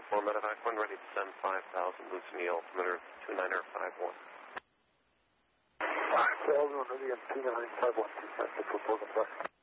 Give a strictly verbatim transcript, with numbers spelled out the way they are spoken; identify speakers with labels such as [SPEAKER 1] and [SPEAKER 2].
[SPEAKER 1] four, medevac one, ready to send five thousand, Lucini altimeter two niner five one.
[SPEAKER 2] five thousand, ready at two niner five one, two five six, report the bus.